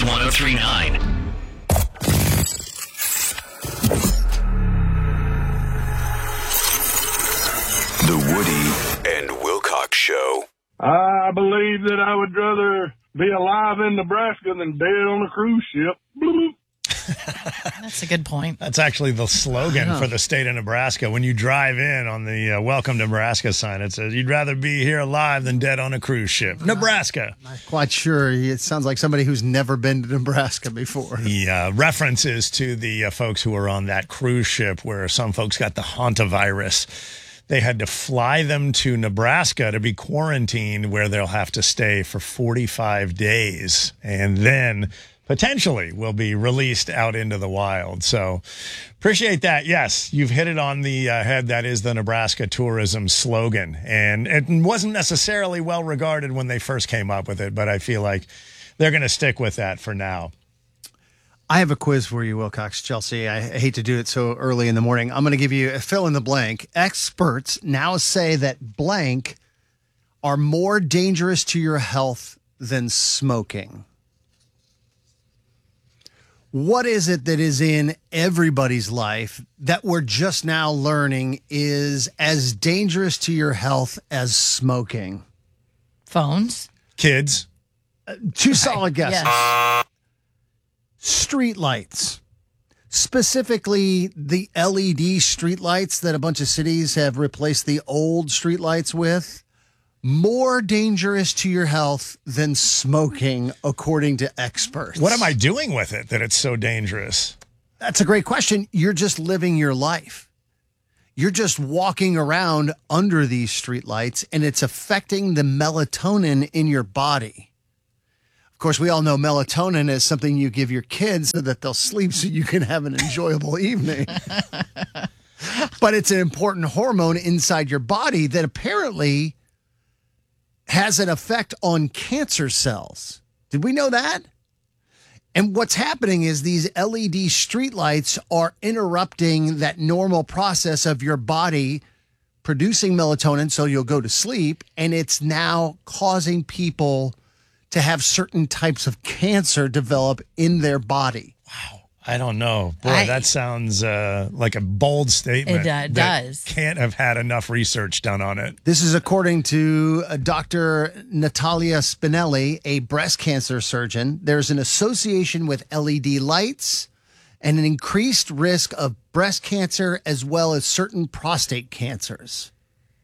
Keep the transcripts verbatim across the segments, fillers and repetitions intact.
X one oh three point nine. The Woody and Wilcox Show. I believe that I would rather be alive in Nebraska than dead on a cruise ship. Bloop. That's a good point. That's actually the slogan for the state of Nebraska. When you drive in on the uh, Welcome to Nebraska sign, it says, you'd rather be here alive than dead on a cruise ship. Nebraska. I'm not quite sure. It sounds like somebody who's never been to Nebraska before. The uh, references to the uh, folks who were on that cruise ship where some folks got the hantavirus. They had to fly them to Nebraska to be quarantined where they'll have to stay for forty-five days. And then potentially will be released out into the wild. So appreciate that. Yes, you've hit it on the uh, head. That is the Nebraska tourism slogan. And it wasn't necessarily well regarded when they first came up with it, but I feel like they're going to stick with that for now. I have a quiz for you, Wilcox, Chelsea. I hate to do it so early in the morning. I'm going to give you a fill in the blank. Experts now say that blank are more dangerous to your health than smoking. What is it that is in everybody's life that we're just now learning is as dangerous to your health as smoking? Phones. Kids. Uh, two solid guesses. Yes. Street lights. Specifically, the L E D street lights that a bunch of cities have replaced the old street lights with. More dangerous to your health than smoking, according to experts. What am I doing with it that it's so dangerous? That's a great question. You're just living your life. You're just walking around under these street lights, and it's affecting the melatonin in your body. Of course, we all know melatonin is something you give your kids so that they'll sleep so you can have an enjoyable evening. But it's an important hormone inside your body that apparently has an effect on cancer cells. Did we know that? And what's happening is these L E D streetlights are interrupting that normal process of your body producing melatonin so you'll go to sleep, and it's now causing people to have certain types of cancer develop in their body. Wow. I don't know. Boy, I, that sounds uh, like a bold statement. It uh, does. Can't have had enough research done on it. This is according to uh, Doctor Natalia Spinelli, a breast cancer surgeon. There's an association with L E D lights and an increased risk of breast cancer as well as certain prostate cancers.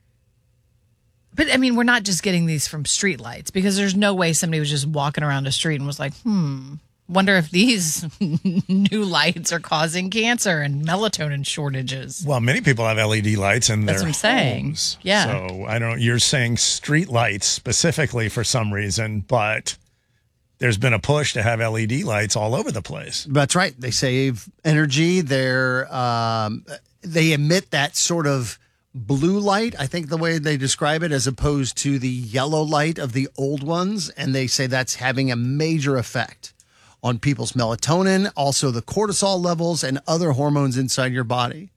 But, I mean, we're not just getting these from street lights because there's no way somebody was just walking around a street and was like, hmm, wonder if these new lights are causing cancer and melatonin shortages. Well, many people have L E D lights in That's their what I'm saying. homes. Yeah. So, I don't you're saying street lights specifically for some reason, but there's been a push to have L E D lights all over the place. That's right. They save energy. They're um, they emit that sort of blue light, I think the way they describe it, as opposed to the yellow light of the old ones. And they say that's having a major effect on people's melatonin, also the cortisol levels and other hormones inside your body.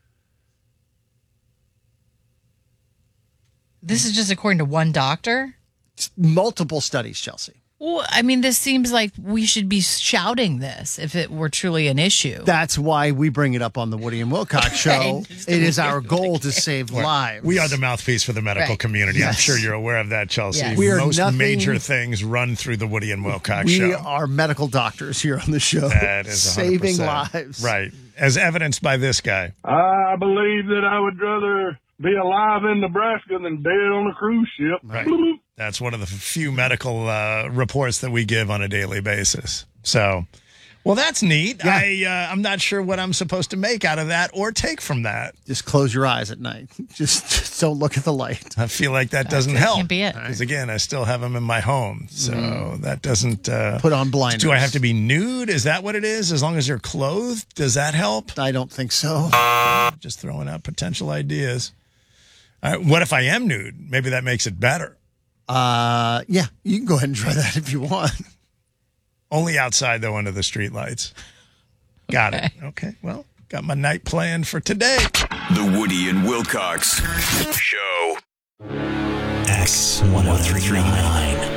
This is just according to one doctor? It's multiple studies, Chelsea. Well, I mean, this seems like we should be shouting this if it were truly an issue. That's why we bring it up on the Woody and Wilcox show. It is our goal to save lives. We are the mouthpiece for the medical Right. community. Yes. I'm sure you're aware of that, Chelsea. Yes. We are Most nothing- major things run through the Woody and Wilcox We show. are medical doctors here on the show. That is one hundred percent. saving lives. Right. As evidenced by this guy. I believe that I would rather be alive in Nebraska than dead on a cruise ship. Right. Bloop. That's one of the few medical uh, reports that we give on a daily basis. So, well, that's neat. Yeah. I, uh, I'm not sure what I'm supposed to make out of that or take from that. Just close your eyes at night. Just, just don't look at the light. I feel like that doesn't That help. can't be it. Because, again, I still have them in my home. So Mm. that doesn't... Uh, Put on blinders. do I have to be nude? Is that what it is? As long as you're clothed? Does that help? I don't think so. Just throwing out potential ideas. All right, what if I am nude? Maybe that makes it better. Uh, yeah, you can go ahead and try that if you want. Only outside, though, under the streetlights. Got it. Okay, well, got my night planned for today. The Woody and Wilcox Show. X one oh three point nine.